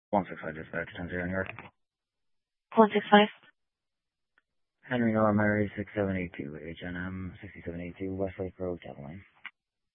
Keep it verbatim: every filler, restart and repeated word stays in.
one six five dispatch, ten zero New York. one six five. Henry Nora Mary six seven eight two, H N M sixty-seven eighty-two, Westlake Road, Catalina.